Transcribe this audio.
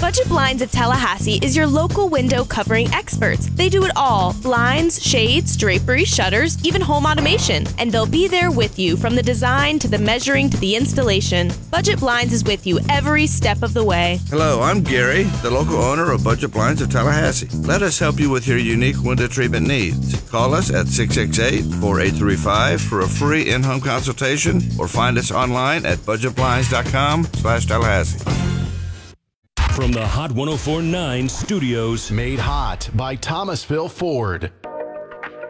Budget Blinds of Tallahassee is your local window covering experts. They do it all: blinds, shades, drapery, shutters, even home automation. And they'll be there with you from the design to the measuring to the installation. Budget Blinds is with you every step of the way. Hello, I'm Gary, the local owner of Budget Blinds of Tallahassee. Let us help you with your unique window treatment needs. Call us at 668-4835 for a free in-home consultation or find us online at budgetblinds.com/Tallahassee. From the Hot 104.9 studios. Made hot by Thomasville Ford.